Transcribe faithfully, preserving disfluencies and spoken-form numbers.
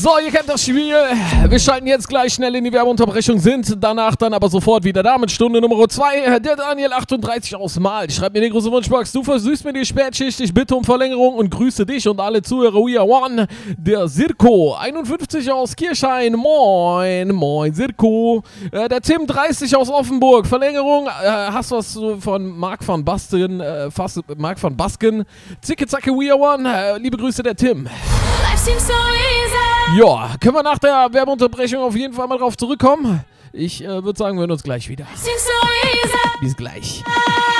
So, ihr kennt das Spiel. Wir schalten jetzt gleich schnell in die Werbeunterbrechung, sind danach dann aber sofort wieder da mit Stunde Nummer zwei. Der Daniel achtunddreißig aus Mal schreibt mir die große Wunschbox. Du versüßt mir die Spätschicht, ich bitte um Verlängerung und grüße dich und alle Zuhörer. We are one. Der Sirko einundfünfzig aus Kirchhain. Moin, moin Sirko. Äh, der Tim dreißig aus Offenburg. Verlängerung. Äh, hast du was von Marc van Basten? Äh, fast, Marc van Basken. Zicke zacke, we are one. Äh, liebe Grüße, der Tim. Ja, können wir nach der Werbeunterbrechung auf jeden Fall mal drauf zurückkommen. Ich äh, würde sagen, wir hören uns gleich wieder. Bis gleich.